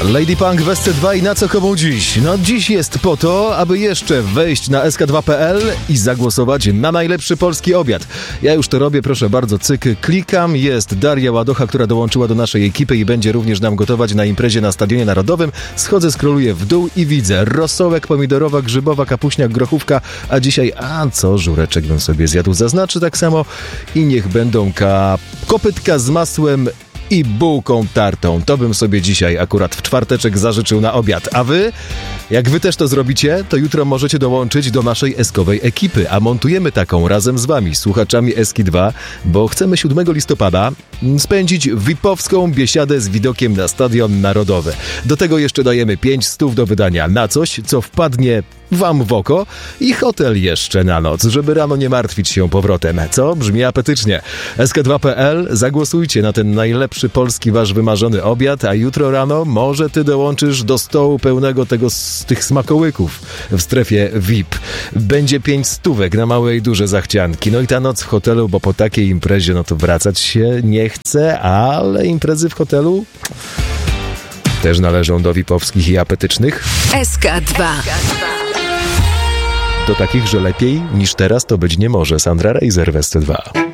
Lady Punk w SC2 i na co komu dziś? No dziś jest po to, aby jeszcze wejść na sk2.pl i zagłosować na najlepszy polski obiad. Ja już to robię, proszę bardzo, cyk, klikam. Jest Daria Ładocha, która dołączyła do naszej ekipy i będzie również nam gotować na imprezie na Stadionie Narodowym. Schodzę, scrolluję w dół i widzę rosołek, pomidorowa, grzybowa, kapuśniak, grochówka, a dzisiaj, co, żureczek bym sobie zjadł, zaznaczy tak samo i niech będą kopytka z masłem i bułką tartą. To bym sobie dzisiaj akurat w czwarteczek zażyczył na obiad. A wy? Jak wy też to zrobicie, to jutro możecie dołączyć do naszej eskowej ekipy, a montujemy taką razem z wami, słuchaczami Eski 2, bo chcemy 7 listopada spędzić VIP-owską biesiadę z widokiem na Stadion Narodowy. Do tego jeszcze dajemy 500 do wydania na coś, co wpadnie wam w oko i hotel jeszcze na noc, żeby rano nie martwić się powrotem. Co? Brzmi apetycznie. sk2.pl, zagłosujcie na ten najlepszy polski wasz wymarzony obiad, a jutro rano może ty dołączysz do stołu pełnego tych smakołyków w strefie VIP. Będzie 500 na małe i duże zachcianki. No i ta noc w hotelu, bo po takiej imprezie no to wracać się nie chce, ale imprezy w hotelu też należą do VIP-owskich i apetycznych. SK2. Do takich, że lepiej niż teraz to być nie może. Sandra Reiser w SC2.